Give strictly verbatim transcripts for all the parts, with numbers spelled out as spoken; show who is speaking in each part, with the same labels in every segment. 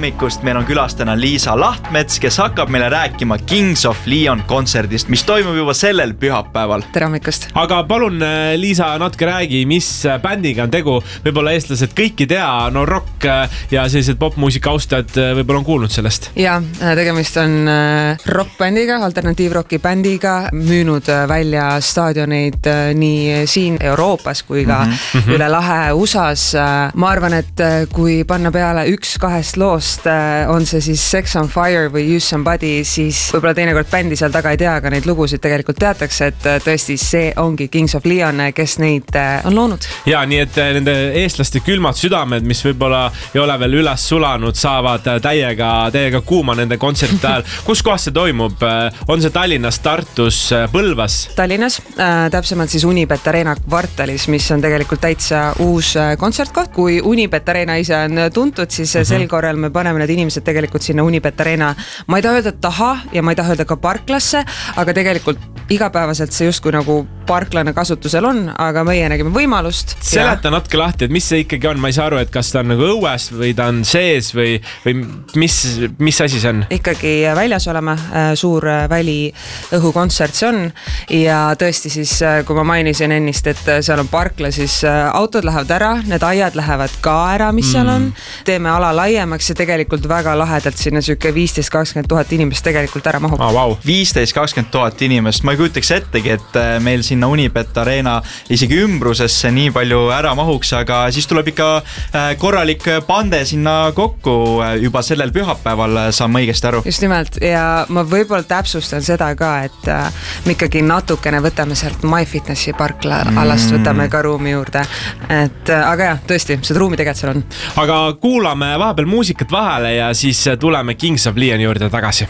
Speaker 1: hommikust, meil on külastana Liisa Lahtmets, kes hakkab meile rääkima Kings of Leon kontserdist, mis toimub juba sellel pühapäeval.
Speaker 2: Tere hommikust.
Speaker 3: Aga palun, Liisa, natuke räägi, mis bändiga on tegu. Võib-olla eestlased kõiki tea, no rock ja sellised popmuusika austajad võib-olla on kuulnud sellest.
Speaker 2: Ja, tegemist on rockbändiga, alternatiivrocki bändiga, müünud välja staadioneid nii siin Euroopas kui ka mm-hmm. üle lahe U S As. Ma arvan, et kui panna peale üks kahest loost, on see siis Sex on Fire või Use Somebody, siis võib-olla teinekord bändi seal taga ei tea, aga neid lugusid tegelikult teatakse, et tõesti see ongi Kings of Leon, kes neid on loonud.
Speaker 3: Ja nii, et nende eestlaste külmad südamed, mis võib-olla ei ole veel üles sulanud, saavad täiega, täiega kuuma nende kontserte ajal. Kus kohas see toimub? On see Tallinnas, Tartus, Põlvas?
Speaker 2: Tallinnas, äh, täpsemalt siis Unibet Arena kvartalis, mis on tegelikult täitsa uus kontsertkoht. Kui Unibet Arena ise on tuntud, siis uh-huh. sel korral me paneme need inimesed tegelikult sinna Unibet Arena. Ma ei taha öelda taha ja ma ei taha öelda ka parklasse, aga tegelikult igapäevaselt see justkui nagu parklane kasutusel on, aga meie nägime võimalust.
Speaker 3: Seleta ja... natuke lahti, et mis see ikkagi on? Ma ei saa aru, et kas ta on nagu õues või ta on sees või, või mis, mis asi see on?
Speaker 2: Ikkagi väljas oleme, suur väli õhukontsert see on ja tõesti siis, kui ma mainisin ennist, et seal on parkla, siis autod lähevad ära, need aiad lähevad ka ära, mis mm. seal on. Teeme ala laiemaks ja tegelikult väga lahedalt sinna süke viisteist kakskümmend tuhat inimest tegelikult ära mahub.
Speaker 3: Oh, wow.
Speaker 1: viisteist kakskümmend tuhat inimest, ma ei kujutaks ettegi, et meil sinna Unibet Arena isegi ümbrusesse nii palju ära mahuks, aga siis tuleb ikka korralik pande sinna kokku juba sellel pühapäeval, saan ma õigesti aru.
Speaker 2: Just nimelt, ja ma võib-olla täpsustan seda ka, et me ikkagi natukene võtame sealt MyFitnessi parkla alast, võtame ka ruumi juurde, et aga jah, tõesti, seda ruumi tegelikult seal on.
Speaker 3: Aga kuulame vahepeal muusikat vahele ja siis tuleme Kings of Leon juurde tagasi.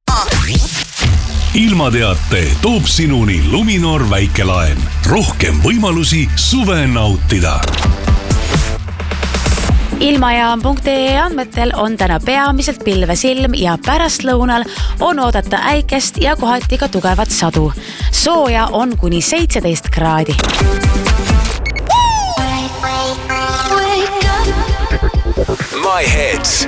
Speaker 4: Ilmateate toob sinuni Luminor väikelaen. Rohkem võimalusi suve nautida.
Speaker 5: Ilmajaam punkt ee andmetel on täna peamiselt pilvesilm ja pärastlõunal on oodata äikest ja kohati ka tugevat sadu. Sooja on kuni seitseteist kraadi.
Speaker 4: My Hits.